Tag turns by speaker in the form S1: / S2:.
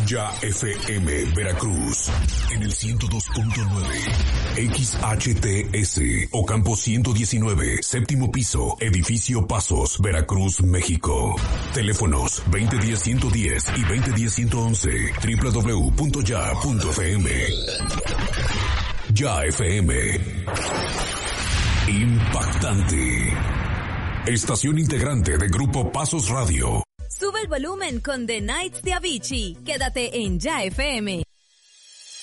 S1: Ya FM Veracruz en el 102.9 XHTS Ocampo 119, séptimo piso, edificio Pasos, Veracruz, México. Teléfonos 2010-110 y 2010-111, www.ya.fm. Ya FM. Impactante. Estación integrante de Grupo Pasos Radio.
S2: Sube el volumen con The Nights de Avicii. Quédate en Ya FM.